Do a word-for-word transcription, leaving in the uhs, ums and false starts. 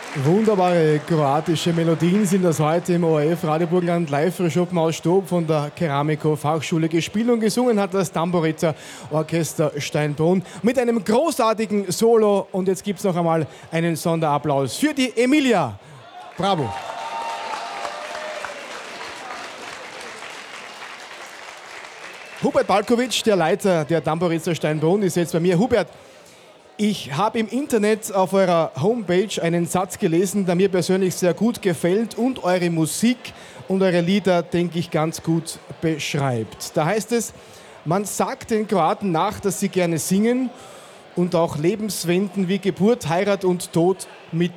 Wunderbare kroatische Melodien sind das heute im O R F Radio Burgenland live für Schopenhaus Stob von der Keramiko Fachschule gespielt und gesungen hat das Tamburica Orchester Steinbrunn mit einem großartigen Solo. Und jetzt gibt es noch einmal einen Sonderapplaus für die Emilia. Bravo. Hubert Balkowitsch, der Leiter der Tamburica Steinbrunn, ist jetzt bei mir. Hubert, ich habe im Internet auf eurer Homepage einen Satz gelesen, der mir persönlich sehr gut gefällt und eure Musik und eure Lieder, denke ich, ganz gut beschreibt. Da heißt es, man sagt den Kroaten nach, dass sie gerne singen und auch Lebenswenden wie Geburt, Heirat und Tod mit